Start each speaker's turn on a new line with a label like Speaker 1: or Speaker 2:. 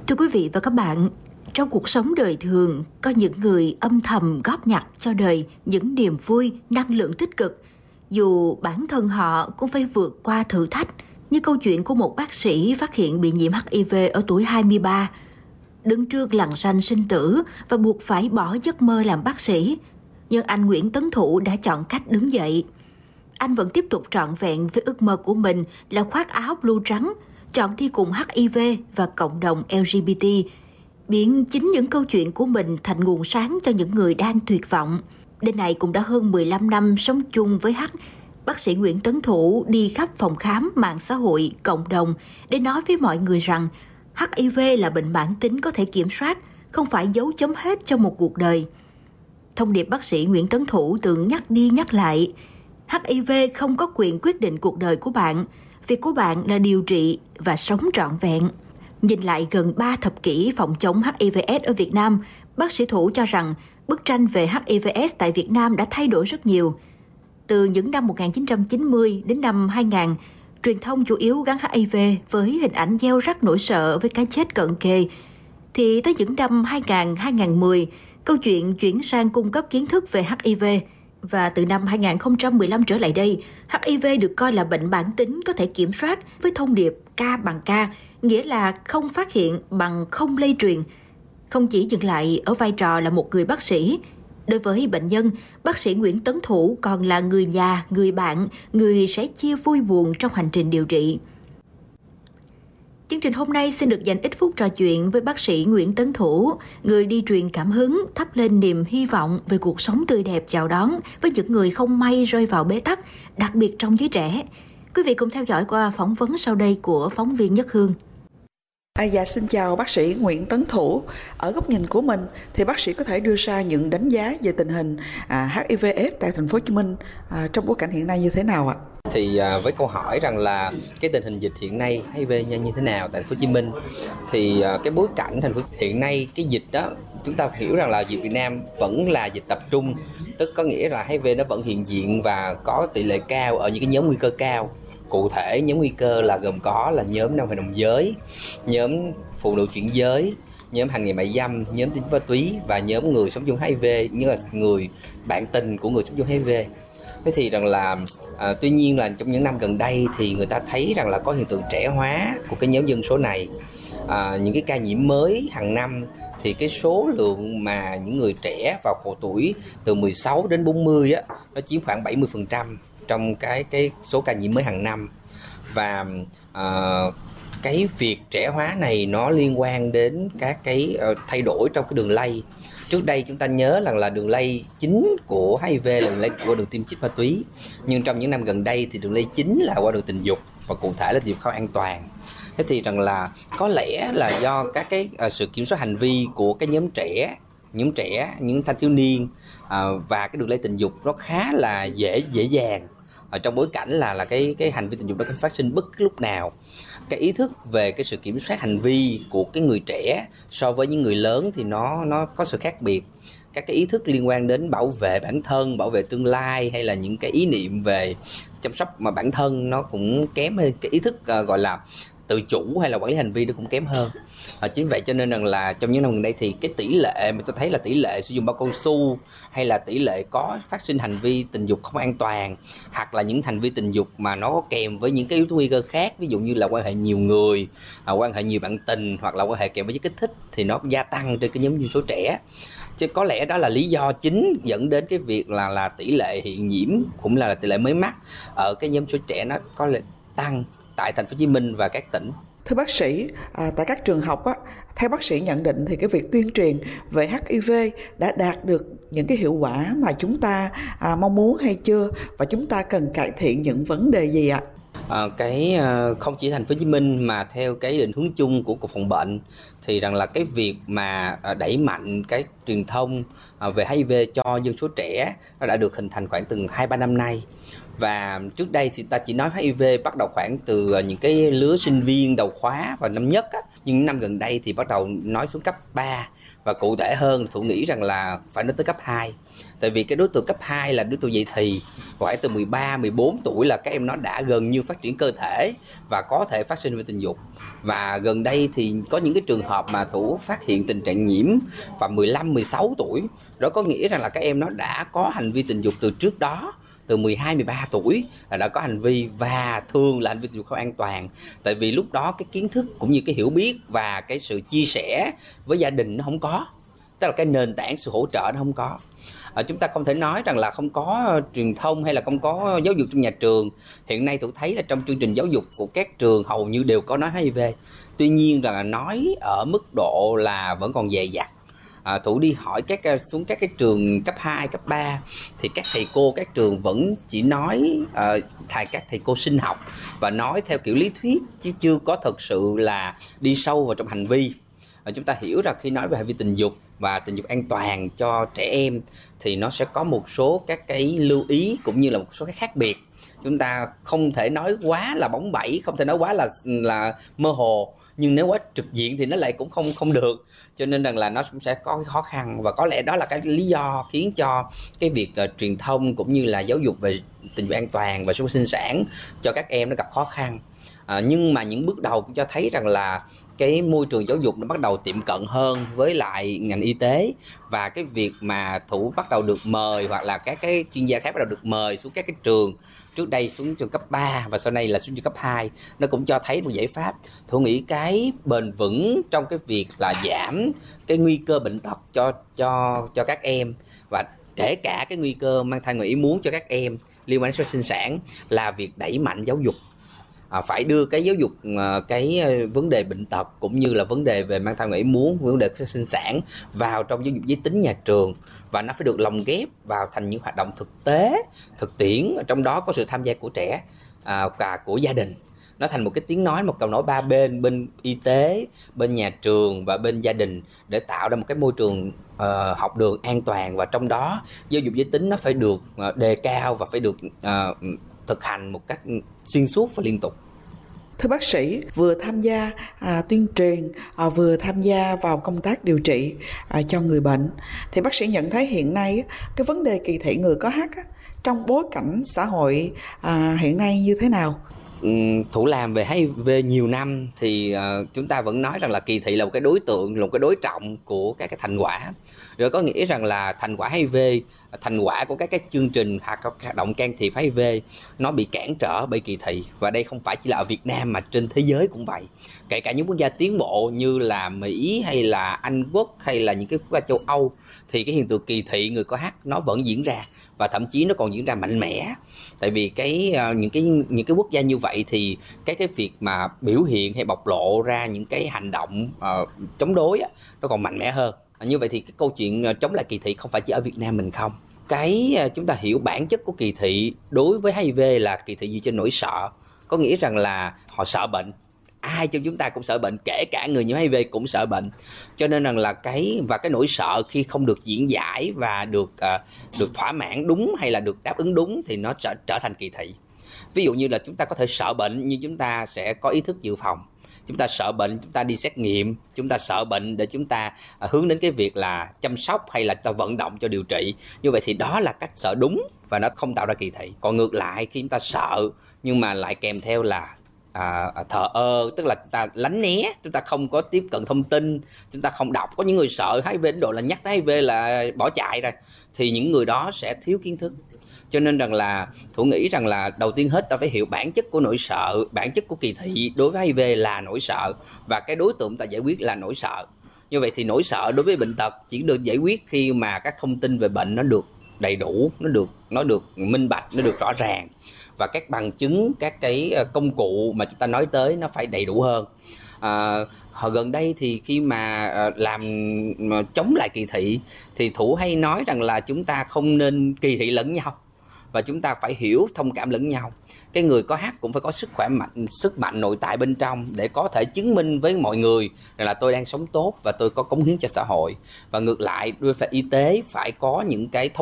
Speaker 1: Thưa quý vị và các bạn, trong cuộc sống đời thường, có những người âm thầm góp nhặt cho đời những niềm vui, năng lượng tích cực. Dù bản thân họ cũng phải vượt qua thử thách, như câu chuyện của một bác sĩ phát hiện bị nhiễm HIV ở tuổi 23. Đứng trước lằn ranh sinh tử và buộc phải bỏ giấc mơ làm bác sĩ, nhưng anh Nguyễn Tấn Thủ đã chọn cách đứng dậy. Anh vẫn tiếp tục trọn vẹn với ước mơ của mình là khoác áo blue trắng, chọn đi cùng HIV và cộng đồng LGBT, biến chính những câu chuyện của mình thành nguồn sáng cho những người đang tuyệt vọng. Đến nay cũng đã hơn 15 năm sống chung với bác sĩ Nguyễn Tấn Thủ đi khắp phòng khám, mạng xã hội, cộng đồng để nói với mọi người rằng HIV là bệnh mãn tính có thể kiểm soát, không phải dấu chấm hết cho một cuộc đời. Thông điệp bác sĩ Nguyễn Tấn Thủ từng nhắc đi nhắc lại: HIV không có quyền quyết định cuộc đời của bạn. Việc của bạn là điều trị và sống trọn vẹn. Nhìn lại gần 3 thập kỷ phòng chống HIV/AIDS ở Việt Nam, bác sĩ Thủ cho rằng bức tranh về HIV/AIDS tại Việt Nam đã thay đổi rất nhiều. Từ những năm 1990 đến năm 2000, truyền thông chủ yếu gắn HIV với hình ảnh gieo rắc nỗi sợ với cái chết cận kề. Thì tới những năm 2000-2010, câu chuyện chuyển sang cung cấp kiến thức về HIV. Và từ năm 2015 trở lại đây, HIV được coi là bệnh mãn tính có thể kiểm soát với thông điệp K bằng K, nghĩa là không phát hiện bằng không lây truyền. Không chỉ dừng lại ở vai trò là một người bác sĩ, đối với bệnh nhân, bác sĩ Nguyễn Tấn Thủ còn là người nhà, người bạn, người sẽ chia vui buồn trong hành trình điều trị. Chương trình hôm nay xin được dành ít phút trò chuyện với bác sĩ Nguyễn Tấn Thủ, người đi truyền cảm hứng, thắp lên niềm hy vọng về cuộc sống tươi đẹp chào đón với những người không may rơi vào bế tắc, đặc biệt trong giới trẻ. Quý vị cùng theo dõi qua phỏng vấn sau đây của phóng viên Nhất Hương.
Speaker 2: Dạ, xin chào bác sĩ Nguyễn Tấn Thủ. Ở góc nhìn của mình thì bác sĩ có thể đưa ra những đánh giá về tình hình HIV/AIDS tại thành phố Hồ Chí Minh trong bối cảnh hiện nay như thế nào ạ?
Speaker 3: Thì với câu hỏi rằng là cái tình hình dịch hiện nay HIV như thế nào tại thành phố Hồ Chí Minh, thì cái bối cảnh thành phố hiện nay cái dịch đó, chúng ta phải hiểu rằng là dịch Việt Nam vẫn là dịch tập trung, tức có nghĩa là HIV nó vẫn hiện diện và có tỷ lệ cao ở những cái nhóm nguy cơ cao. Cụ thể nhóm nguy cơ là gồm có là nhóm nam hội đồng giới, nhóm phụ nữ chuyển giới, nhóm hành nghề mại dâm, nhóm tín ma túy và nhóm người sống chung HIV, như là người bạn tình của người sống chung HIV. Thế thì rằng là tuy nhiên là trong những năm gần đây thì người ta thấy rằng là có hiện tượng trẻ hóa của cái nhóm dân số này. Những cái ca nhiễm mới hàng năm thì cái số lượng mà những người trẻ vào độ tuổi từ 16 đến 40 á, nó chiếm khoảng 70% trong cái số ca nhiễm mới hàng năm. Và cái việc trẻ hóa này nó liên quan đến các cái thay đổi trong cái đường lây. Trước đây chúng ta nhớ là đường lây chính của HIV là đường lây qua đường tiêm chích ma túy, nhưng trong những năm gần đây thì đường lây chính là qua đường tình dục, và cụ thể là tình dục không an toàn. Thế thì rằng là có lẽ là do các cái sự kiểm soát hành vi của cái nhóm trẻ, những thanh thiếu niên, và cái đường lây tình dục nó khá là dễ dàng. Ở trong bối cảnh là cái hành vi tình dục nó có phát sinh bất cứ lúc nào. Cái ý thức về cái sự kiểm soát hành vi của cái người trẻ so với những người lớn thì nó có sự khác biệt. Các cái ý thức liên quan đến bảo vệ bản thân, bảo vệ tương lai, hay là những cái ý niệm về chăm sóc mà bản thân nó cũng kém hơn. Cái ý thức gọi là tự chủ hay là quản lý hành vi nó cũng kém hơn. Chính vậy cho nên rằng là trong những năm gần đây thì cái tỷ lệ mà tôi thấy là tỷ lệ sử dụng bao cao su, hay là tỷ lệ có phát sinh hành vi tình dục không an toàn, hoặc là những hành vi tình dục mà nó có kèm với những cái yếu tố nguy cơ khác, ví dụ như là quan hệ nhiều người, quan hệ nhiều bạn tình, hoặc là quan hệ kèm với chất kích thích, thì nó gia tăng trên cái nhóm dân số trẻ. Chứ có lẽ đó là lý do chính dẫn đến cái việc là tỷ lệ hiện nhiễm cũng là tỷ lệ mới mắc ở cái nhóm số trẻ nó có lẽ tăng tại thành phố Hồ Chí Minh và các tỉnh.
Speaker 2: Thưa bác sĩ, tại các trường học theo bác sĩ nhận định thì cái việc tuyên truyền về HIV đã đạt được những cái hiệu quả mà chúng ta mong muốn hay chưa, và chúng ta cần cải thiện những vấn đề gì ạ?
Speaker 3: Không chỉ thành phố Hồ Chí Minh mà theo cái định hướng chung của Cục Phòng bệnh thì rằng là cái việc mà đẩy mạnh cái truyền thông về HIV cho dân số trẻ nó đã được hình thành khoảng từ 2-3 năm nay. Và trước đây thì ta chỉ nói HIV bắt đầu khoảng từ những cái lứa sinh viên đầu khóa và năm nhất á. Nhưng năm gần đây thì bắt đầu nói xuống cấp 3. Và cụ thể hơn, Thủ nghĩ rằng là phải nói tới cấp 2. Tại vì cái đối tượng cấp 2 là đối tượng dậy thì, khoảng từ 13, 14 tuổi là các em nó đã gần như phát triển cơ thể và có thể phát sinh về tình dục. Và gần đây thì có những cái trường hợp mà Thủ phát hiện tình trạng nhiễm vào 15, 16 tuổi. Đó có nghĩa rằng là các em nó đã có hành vi tình dục từ trước đó, từ 12, 13 tuổi là đã có hành vi, và thường là hành vi tình dục không an toàn. Tại vì lúc đó cái kiến thức cũng như cái hiểu biết và cái sự chia sẻ với gia đình nó không có. Tức là cái nền tảng sự hỗ trợ nó không có. Chúng ta không thể nói rằng là không có truyền thông hay là không có giáo dục trong nhà trường. Hiện nay tôi thấy là trong chương trình giáo dục của các trường hầu như đều có nói HIV. Tuy nhiên là nói ở mức độ là vẫn còn dè dặt. Thủ đi hỏi xuống các cái trường cấp 2, cấp 3 thì các thầy cô các trường vẫn chỉ nói các thầy cô sinh học và nói theo kiểu lý thuyết, chứ chưa có thực sự là đi sâu vào trong hành vi. Chúng ta hiểu rằng khi nói về hành vi tình dục và tình dục an toàn cho trẻ em thì nó sẽ có một số các cái lưu ý cũng như là một số cái khác biệt. Chúng ta không thể nói quá là bóng bẩy, không thể nói quá là mơ hồ, nhưng nếu quá trực diện thì nó lại cũng không được. Cho nên rằng là nó cũng sẽ có cái khó khăn, và có lẽ đó là cái lý do khiến cho cái việc truyền thông cũng như là giáo dục về tình dục an toàn và sinh sản cho các em nó gặp khó khăn. Nhưng mà những bước đầu cũng cho thấy rằng là cái môi trường giáo dục nó bắt đầu tiệm cận hơn với lại ngành y tế, và cái việc mà Thủ bắt đầu được mời hoặc là các cái chuyên gia khác bắt đầu được mời xuống các cái trường, trước đây xuống trường cấp 3 và sau này là xuống trường cấp 2, nó cũng cho thấy một giải pháp. Thủ nghĩ cái bền vững trong cái việc là giảm cái nguy cơ bệnh tật cho các em, và kể cả cái nguy cơ mang thai ngoài ý muốn cho các em liên quan đến sinh sản, là việc đẩy mạnh giáo dục. Phải đưa cái giáo dục cái vấn đề bệnh tật cũng như là vấn đề về mang thai ngoài ý muốn, vấn đề sinh sản vào trong giáo dục giới tính nhà trường, và nó phải được lồng ghép vào thành những hoạt động thực tế, thực tiễn, trong đó có sự tham gia của trẻ và của gia đình. Nó thành một cái tiếng nói, một cầu nối ba bên y tế, bên nhà trường và bên gia đình, để tạo ra một cái môi trường học đường an toàn, và trong đó giáo dục giới tính nó phải được đề cao và phải được thực hành một cách xuyên suốt và liên tục.
Speaker 2: Thưa bác sĩ, vừa tham gia tuyên truyền, vừa tham gia vào công tác điều trị cho người bệnh, thì bác sĩ nhận thấy hiện nay cái vấn đề kỳ thị người có H trong bối cảnh xã hội hiện nay như thế nào?
Speaker 3: Thủ làm về HIV nhiều năm thì chúng ta vẫn nói rằng là kỳ thị là một cái đối tượng, là một cái đối trọng của các cái thành quả. Rồi có nghĩa rằng là thành quả HIV, thành quả của các cái chương trình hoạt động can thiệp HIV nó bị cản trở bởi kỳ thị. Và đây không phải chỉ là ở Việt Nam mà trên thế giới cũng vậy. Kể cả những quốc gia tiến bộ như là Mỹ hay là Anh Quốc hay là những cái quốc gia châu Âu, thì cái hiện tượng kỳ thị người có H nó vẫn diễn ra, và thậm chí nó còn diễn ra mạnh mẽ. Tại vì những cái quốc gia như vậy thì cái việc mà biểu hiện hay bộc lộ ra những cái hành động chống đối nó còn mạnh mẽ hơn. Như vậy thì cái câu chuyện chống lại kỳ thị không phải chỉ ở Việt Nam mình không. Chúng ta hiểu bản chất của kỳ thị đối với HIV là kỳ thị dựa trên nỗi sợ. Có nghĩa rằng là họ sợ bệnh. Ai trong chúng ta cũng sợ bệnh, kể cả người nhiễm HIV cũng sợ bệnh. Cho nên rằng là cái nỗi sợ khi không được diễn giải và được thỏa mãn đúng hay là được đáp ứng đúng thì nó trở thành kỳ thị. Ví dụ như là chúng ta có thể sợ bệnh nhưng chúng ta sẽ có ý thức dự phòng. Chúng ta sợ bệnh, chúng ta đi xét nghiệm. Chúng ta sợ bệnh để chúng ta hướng đến cái việc là chăm sóc hay là ta vận động cho điều trị. Như vậy thì đó là cách sợ đúng và nó không tạo ra kỳ thị. Còn ngược lại, khi chúng ta sợ nhưng mà lại kèm theo là thờ ơ, tức là chúng ta lánh né, chúng ta không có tiếp cận thông tin, chúng ta không đọc. Có những người sợ HIV đến độ là nhắc tới HIV là bỏ chạy rồi, thì những người đó sẽ thiếu kiến thức. Cho nên rằng là Thủ nghĩ rằng là đầu tiên hết ta phải hiểu bản chất của nỗi sợ, bản chất của kỳ thị đối với HIV là nỗi sợ, và cái đối tượng ta giải quyết là nỗi sợ. Như vậy thì nỗi sợ đối với bệnh tật chỉ được giải quyết khi mà các thông tin về bệnh nó được đầy đủ, nó được minh bạch, nó được rõ ràng, và các bằng chứng, các cái công cụ mà chúng ta nói tới nó phải đầy đủ hơn. Gần đây thì khi mà chống lại kỳ thị thì Thủ hay nói rằng là chúng ta không nên kỳ thị lẫn nhau, và chúng ta phải hiểu, thông cảm lẫn nhau. Cái người có H cũng phải có sức mạnh nội tại bên trong để có thể chứng minh với mọi người rằng là tôi đang sống tốt và tôi có cống hiến cho xã hội. Và ngược lại, đối với y tế phải có những cái